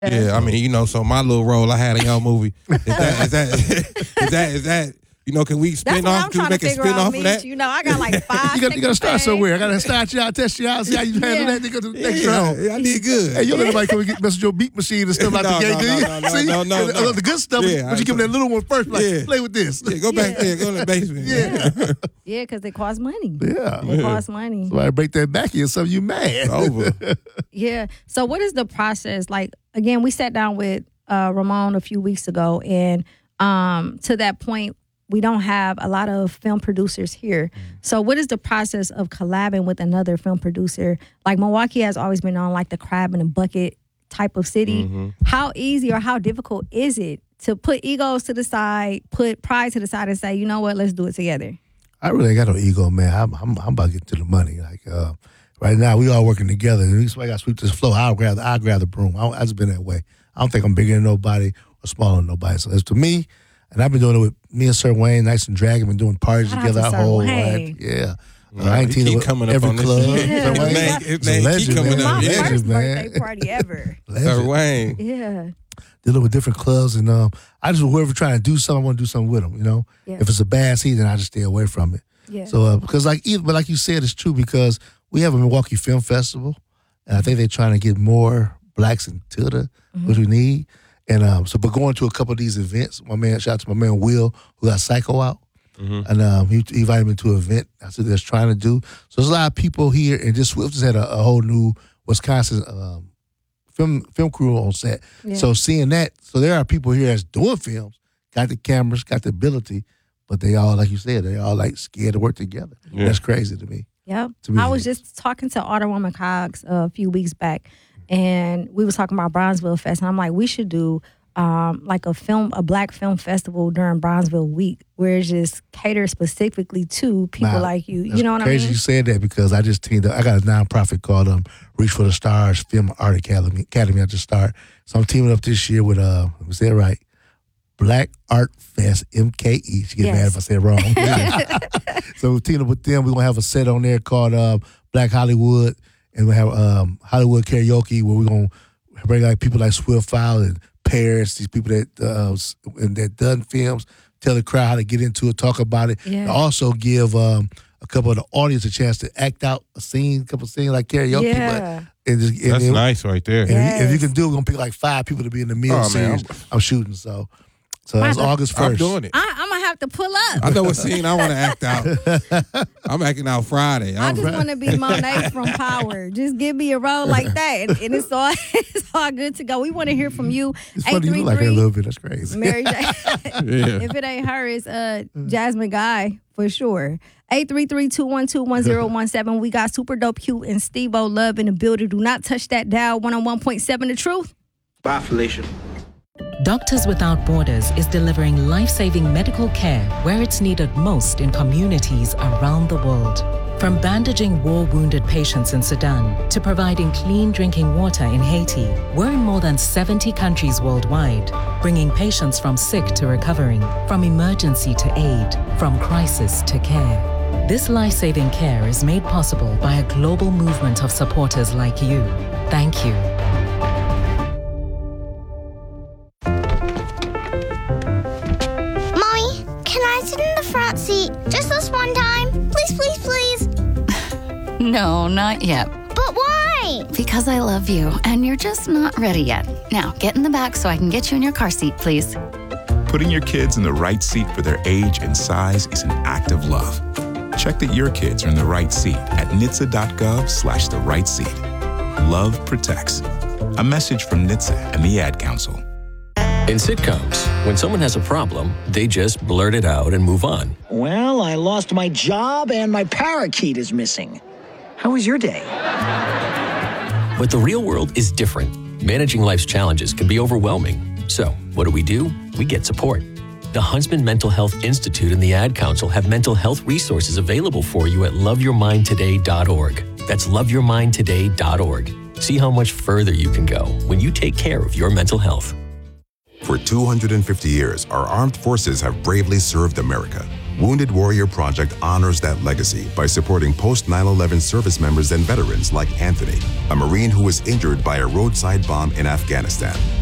Yeah, I mean, so my little role I had in your movie, is that, can we spin off? Can we make a spin off of that? I got like 5 You got to start somewhere. I got to start you out, test you out, see how you handle that. They go to the next round. Yeah, I did good. Hey, you don't let nobody come and mess with your beat machine and stuff like the game, do you? No. The good stuff, but you give them that little one first, play with this. Yeah, go back there, go in the basement. Yeah, because it costs money. Yeah. It costs money. So I break that back in, so you mad. Over. Yeah. So what is the process? Like, again, we sat down with Ramon a few weeks ago, and to that point, we don't have a lot of film producers here. So what is the process of collabing with another film producer? Like Milwaukee has always been on like the crab in a bucket type of city. Mm-hmm. How easy or how difficult is it to put egos to the side, put pride to the side and say, you know what, let's do it together? I really ain't got no ego, man. I'm about to get to the money. Like right now, we all working together. And I got to sweep this floor. I'll grab the broom. I just been that way. I don't think I'm bigger than nobody or smaller than nobody. So it's to me, and I've been doing it with me and Sir Wayne, Nice and Dragon, been doing parties together our whole life. Yeah. I ain't teaming with every club. Yeah. It's a legend, man. My Legend, first man. birthday party ever. Sir Wayne. Yeah. Dealing with different clubs, and I just, whoever trying to do something, I want to do something with them, Yeah. If it's a bad season, I just stay away from it. Yeah. So, because like you said, it's true, because we have a Milwaukee Film Festival, and I think they're trying to get more blacks into the, which we need. And but going to a couple of these events, shout out to my man Will, who got Psycho out. And he invited me to an event I said that's trying to do. So there's a lot of people here, and just Swift just had a whole new Wisconsin film crew on set. Yeah. So seeing that, so there are people here that's doing films, got the cameras, got the ability, but they all, like you said, they all like scared to work together. Yeah. That's crazy to me. Yep. I was just talking to Alderwoman Cogs a few weeks back, and we was talking about Bronzeville Fest, and I'm like, we should do like a black film festival during Bronzeville Week, where it's just catered specifically to people like you. You know what I mean? Crazy you said that, because I just teamed up. I got a nonprofit called Reach for the Stars Film Art Academy at the start. So I'm teaming up this year with let me say it right, Black Art Fest, MKE. She gets mad if I say it wrong. So we're teaming up with them. We're gonna have a set on there called Black Hollywood, and we have Hollywood karaoke, where we're gonna bring like people like Swift File and Paris, these people that done films, tell the crowd how to get into it, talk about it. Yeah. And also give a couple of the audience a chance to act out a couple of scenes like karaoke. Yeah. That's nice right there. And if you can do it, we're going to pick like 5 people to be in the meal series. I'm shooting, so that's August 1st. I'm doing it. I'm going to have to pull up. I know what scene I want to act out. I'm acting out Friday. I just want to be Monet from Power. Just give me a role like that, and it's all good to go. We want to hear from you. It's funny you look like her a little bit. That's crazy. Mary J. If it ain't her, it's Jasmine Guy for sure. 833-212-1017. We got Super Dope Q and Steve-O Love in the building. Do not touch that dial. 101.7 The Truth. Bye, Felicia. Doctors Without Borders is delivering life-saving medical care where it's needed most in communities around the world. From bandaging war-wounded patients in Sudan to providing clean drinking water in Haiti, we're in more than 70 countries worldwide, bringing patients from sick to recovering, from emergency to aid, from crisis to care. This life-saving care is made possible by a global movement of supporters like you. Thank you. Front seat, just this one time. Please, please, please. No, not yet. But why? Because I love you, and you're just not ready yet. Now, get in the back so I can get you in your car seat, please. Putting your kids in the right seat for their age and size is an act of love. Check that your kids are in the right seat at NHTSA.gov/the right seat. Love protects. A message from NHTSA and the Ad Council. In sitcoms, when someone has a problem, they just blurt it out and move on. Well, I lost my job and my parakeet is missing. How was your day? But the real world is different. Managing life's challenges can be overwhelming. So, what do? We get support. The Huntsman Mental Health Institute and the Ad Council have mental health resources available for you at loveyourmindtoday.org. That's loveyourmindtoday.org. See how much further you can go when you take care of your mental health. For 250 years, our armed forces have bravely served America, Wounded Warrior Project honors that legacy by supporting post-9/11 service members and veterans like Anthony, a Marine who was injured by a roadside bomb in Afghanistan.